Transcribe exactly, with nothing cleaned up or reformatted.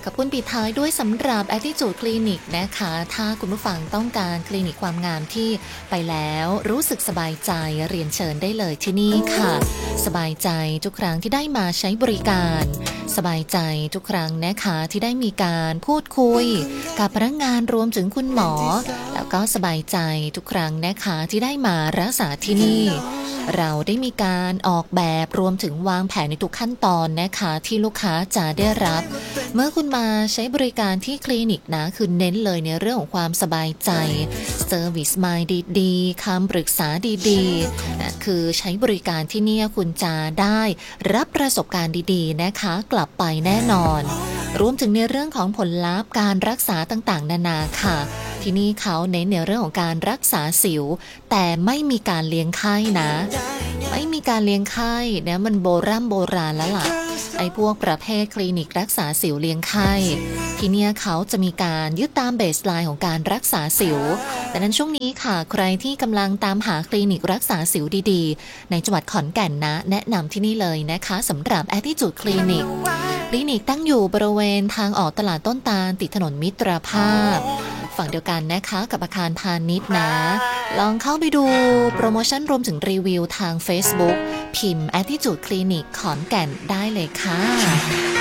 ขอบคุณปิดท้ายด้วยสำหรับ Attitude Clinic นะคะถ้าคุณผู้ฟังต้องการคลินิกความงามที่ไปแล้วรู้สึกสบายใจเรียนเชิญได้เลยที่นี่ค่ะสบายใจทุกครั้งที่ได้มาใช้บริการสบายใจทุกครั้งนะคะที่ได้มีการพูดคุยกับพนักงานรวมถึงคุณหมอแล้วก็สบายใจทุกครั้งนะคะที่ได้มารักษาที่นี่เราได้มีการออกแบบรวมถึงวางแผนในทุกขั้นตอนนะคะที่ลูกค้าจะได้รับเมื่อคุณมาใช้บริการที่คลินิกนะคือเน้นเลยในเรื่องของความสบายใจเซอร์วิสมายดีๆคำปรึกษาดีๆนะคือใช้บริการที่นี่คุณจะได้รับประสบการณ์ดีๆนะคะกลับไปแน่นอนรวมถึงในเรื่องของผลลัพธ์การรักษาต่างๆนานาค่ะที่นี่เขาเน้นในเรื่องของการรักษาสิวแต่ไม่มีการเลี้ยงไข้นะไม่มีการเลี้ยงไข้นะมันโบราณโบราณแล้วล่ะไอ้พวกประเภทคลินิกรักษาสิวเลี้ยงไข้ที่เนี่ยเขาจะมีการยึดตามเบสไลน์ของการรักษาสิวแต่นั้นช่วงนี้ค่ะใครที่กำลังตามหาคลินิกรักษาสิวดีๆในจังหวัดขอนแก่นนะแนะนำที่นี่เลยนะคะสำหรับ Attitude Clinic คลินิกตั้งอยู่บริเวณทางออกตลาดต้นตาลติดถนนมิตรภาพฝั่งเดียวกันนะคะกับอาคารพาณิชย์นะลองเข้าไปดูโปรโมชั่นรวมถึงรีวิวทาง Facebook พิมพ์ Attitude Clinic ขอนแก่นได้เลยค่ะ